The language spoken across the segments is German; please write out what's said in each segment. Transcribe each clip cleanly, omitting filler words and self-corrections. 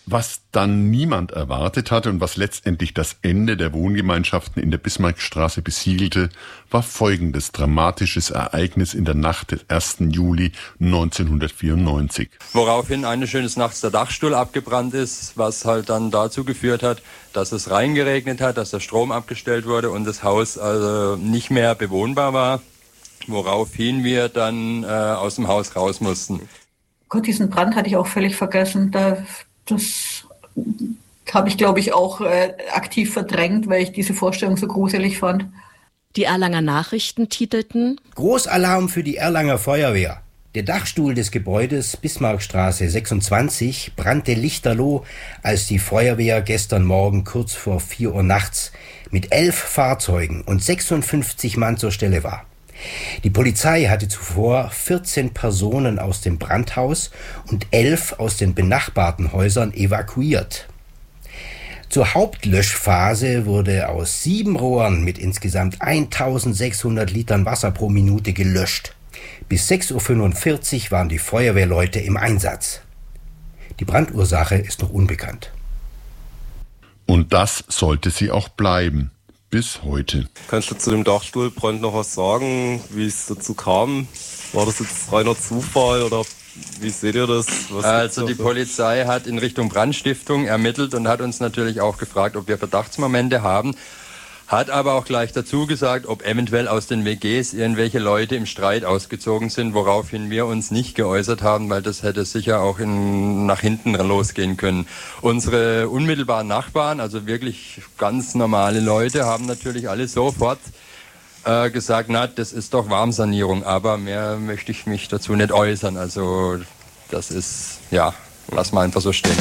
Was dann niemand erwartet hatte und was letztendlich das Ende der Wohngemeinschaften in der Bismarckstraße besiegelte, war folgendes dramatisches Ereignis in der Nacht des 1. Juli 1994. Woraufhin eines schönen Nachts der Dachstuhl abgebrannt ist, was halt dann dazu geführt hat, dass es reingeregnet hat, dass der Strom abgestellt wurde und das Haus also nicht mehr bewohnbar war, woraufhin wir dann aus dem Haus raus mussten. Gott, diesen Brand hatte ich auch völlig vergessen. Das habe ich, glaube ich, auch aktiv verdrängt, weil ich diese Vorstellung so gruselig fand. Die Erlanger Nachrichten titelten: Großalarm für die Erlanger Feuerwehr. Der Dachstuhl des Gebäudes Bismarckstraße 26 brannte lichterloh, als die Feuerwehr gestern Morgen kurz vor 4 Uhr nachts mit 11 Fahrzeugen und 56 Mann zur Stelle war. Die Polizei hatte zuvor 14 Personen aus dem Brandhaus und 11 aus den benachbarten Häusern evakuiert. Zur Hauptlöschphase wurde aus 7 Rohren mit insgesamt 1600 Litern Wasser pro Minute gelöscht. Bis 6:45 Uhr waren die Feuerwehrleute im Einsatz. Die Brandursache ist noch unbekannt. Und das sollte sie auch bleiben. Bis heute. Kannst du zu dem Dachstuhlbrand noch was sagen, wie es dazu kam? War das jetzt reiner Zufall oder wie seht ihr das? Also die Polizei hat in Richtung Brandstiftung ermittelt und hat uns natürlich auch gefragt, ob wir Verdachtsmomente haben. Hat aber auch gleich dazu gesagt, ob eventuell aus den WGs irgendwelche Leute im Streit ausgezogen sind, woraufhin wir uns nicht geäußert haben, weil das hätte sicher auch nach hinten losgehen können. Unsere unmittelbaren Nachbarn, also wirklich ganz normale Leute, haben natürlich alle sofort gesagt, na, das ist doch Warmsanierung, aber mehr möchte ich mich dazu nicht äußern. Also das ist, ja, lass mal einfach so stehen.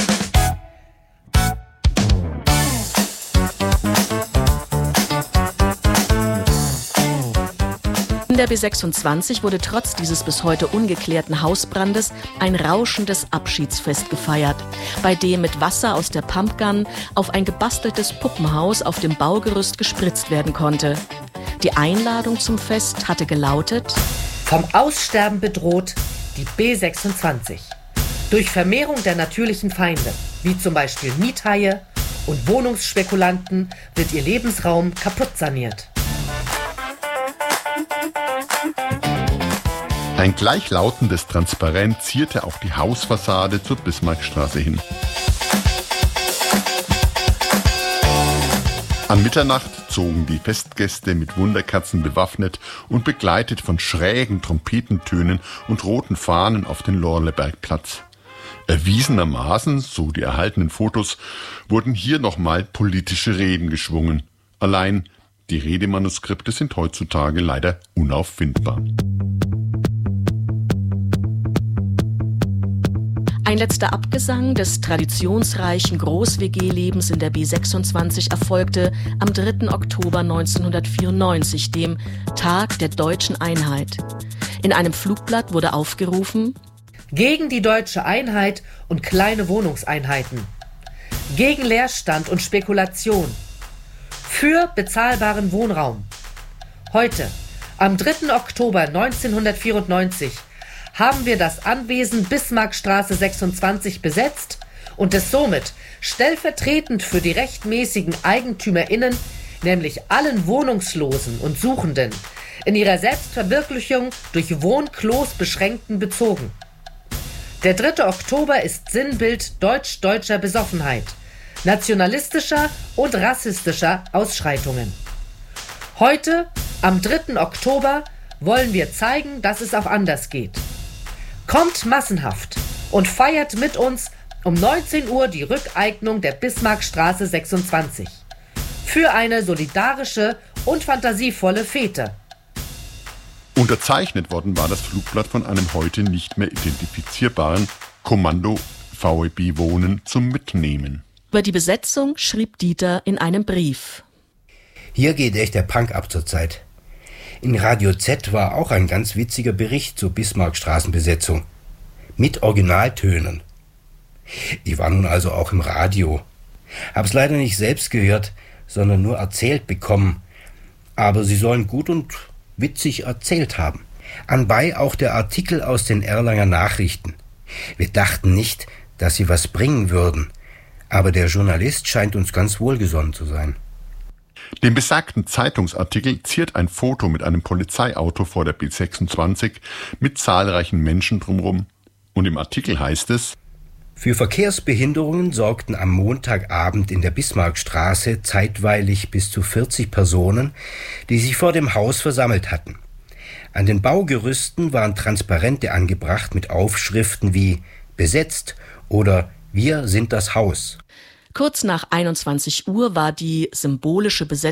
In der B26 wurde trotz dieses bis heute ungeklärten Hausbrandes ein rauschendes Abschiedsfest gefeiert, bei dem mit Wasser aus der Pumpgun auf ein gebasteltes Puppenhaus auf dem Baugerüst gespritzt werden konnte. Die Einladung zum Fest hatte gelautet: Vom Aussterben bedroht die B26. Durch Vermehrung der natürlichen Feinde, wie zum Beispiel Miethaie und Wohnungsspekulanten, wird ihr Lebensraum kaputt saniert. Ein gleichlautendes Transparent zierte auch die Hausfassade zur Bismarckstraße hin. An Mitternacht zogen die Festgäste mit Wunderkerzen bewaffnet und begleitet von schrägen Trompetentönen und roten Fahnen auf den Lorlebergplatz. Erwiesenermaßen, so die erhaltenen Fotos, wurden hier nochmal politische Reden geschwungen. Allein die Redemanuskripte sind heutzutage leider unauffindbar. Ein letzter Abgesang des traditionsreichen Groß-WG-Lebens in der B26 erfolgte am 3. Oktober 1994, dem Tag der deutschen Einheit. In einem Flugblatt wurde aufgerufen: Gegen die deutsche Einheit und kleine Wohnungseinheiten. Gegen Leerstand und Spekulation. Für bezahlbaren Wohnraum. Heute, am 3. Oktober 1994, haben wir das Anwesen Bismarckstraße 26 besetzt und es somit stellvertretend für die rechtmäßigen EigentümerInnen, nämlich allen Wohnungslosen und Suchenden, in ihrer Selbstverwirklichung durch Wohnklos beschränkten bezogen. Der 3. Oktober ist Sinnbild deutscher Besoffenheit, nationalistischer und rassistischer Ausschreitungen. Heute, am 3. Oktober, wollen wir zeigen, dass es auch anders geht. Kommt massenhaft und feiert mit uns um 19 Uhr die Rückeignung der Bismarckstraße 26. Für eine solidarische und fantasievolle Fete. Unterzeichnet worden war das Flugblatt von einem heute nicht mehr identifizierbaren Kommando VEB Wohnen zum Mitnehmen. Über die Besetzung schrieb Dieter in einem Brief: Hier geht echt der Punk ab zur Zeit. In Radio Z war auch ein ganz witziger Bericht zur Bismarckstraßenbesetzung. Mit Originaltönen. Ich war nun also auch im Radio. Hab's leider nicht selbst gehört, sondern nur erzählt bekommen. Aber sie sollen gut und witzig erzählt haben. Anbei auch der Artikel aus den Erlanger Nachrichten. Wir dachten nicht, dass sie was bringen würden. Aber der Journalist scheint uns ganz wohlgesonnen zu sein. Den besagten Zeitungsartikel ziert ein Foto mit einem Polizeiauto vor der B26 mit zahlreichen Menschen drumherum. Und im Artikel heißt es: Für Verkehrsbehinderungen sorgten am Montagabend in der Bismarckstraße zeitweilig bis zu 40 Personen, die sich vor dem Haus versammelt hatten. An den Baugerüsten waren Transparente angebracht mit Aufschriften wie »Besetzt« oder »Wir sind das Haus«. Kurz nach 21 Uhr war die symbolische Besetzung